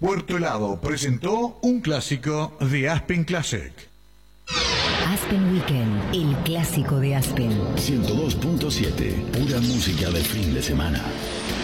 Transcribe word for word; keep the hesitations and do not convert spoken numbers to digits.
Puerto Helado presentó un clásico de Aspen Classic. Aspen Weekend, el clásico de Aspen. ciento dos punto siete, pura música de fin de semana.